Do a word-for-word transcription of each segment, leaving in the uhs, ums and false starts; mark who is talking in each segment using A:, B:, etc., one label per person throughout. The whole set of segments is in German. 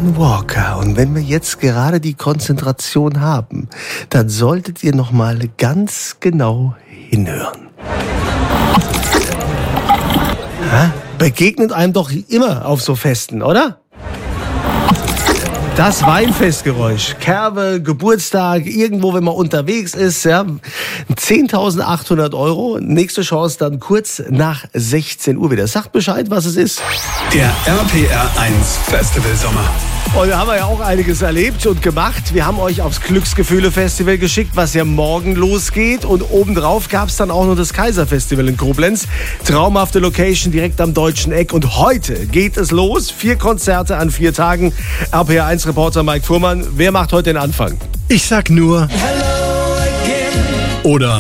A: Alan Walker. Und wenn wir jetzt gerade die Konzentration haben, dann solltet ihr noch mal ganz genau hinhören. Ja, begegnet einem doch immer auf so Festen, oder? Das Weinfestgeräusch, Kerbe, Geburtstag, irgendwo, wenn man unterwegs ist, ja. zehntausendachthundert Euro, nächste Chance dann kurz nach sechzehn Uhr wieder. Sagt Bescheid, was es ist.
B: Der R P R eins Festival Sommer.
A: Und da haben wir ja auch einiges erlebt und gemacht. Wir haben euch aufs Glücksgefühle-Festival geschickt, was ja morgen losgeht. Und obendrauf gab es dann auch noch das Kaiser-Festival in Koblenz. Traumhafte Location direkt am Deutschen Eck. Und heute geht es los. Vier Konzerte an vier Tagen. R P R eins Reporter Mike Fuhrmann. Wer macht heute den Anfang?
C: Ich sag nur oder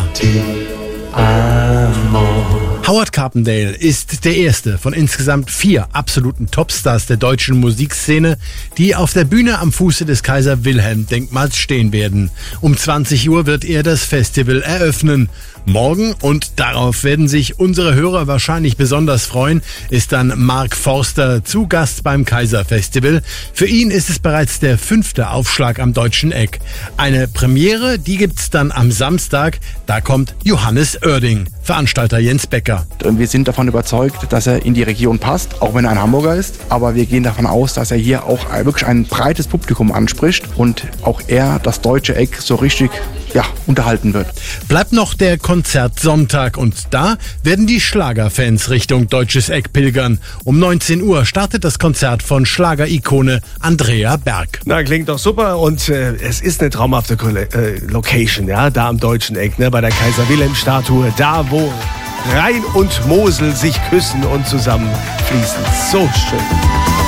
C: Howard Carpendale ist der erste von insgesamt vier absoluten Topstars der deutschen Musikszene, die auf der Bühne am Fuße des Kaiser-Wilhelm-Denkmals stehen werden. Um zwanzig Uhr wird er das Festival eröffnen. Morgen, und darauf werden sich unsere Hörer wahrscheinlich besonders freuen, ist dann Mark Forster zu Gast beim Kaiser-Festival. Für ihn ist es bereits der fünfte Aufschlag am Deutschen Eck. Eine Premiere, die gibt's dann am Samstag. Da kommt Johannes Oerding, Veranstalter Jens Becker.
D: Wir sind davon überzeugt, dass er in die Region passt, auch wenn er ein Hamburger ist. Aber wir gehen davon aus, dass er hier auch wirklich ein breites Publikum anspricht und auch er das Deutsche Eck so richtig ja, unterhalten wird.
C: Bleibt noch der Konzertsonntag und da werden die Schlagerfans Richtung Deutsches Eck pilgern. Um neunzehn Uhr startet das Konzert von Schlagerikone Andrea Berg.
A: Na, klingt doch super und äh, es ist eine traumhafte äh, Location, ja, da am Deutschen Eck, ne, bei der Kaiser-Wilhelm-Statue, da wo Rhein und Mosel sich küssen und zusammenfließen. So schön.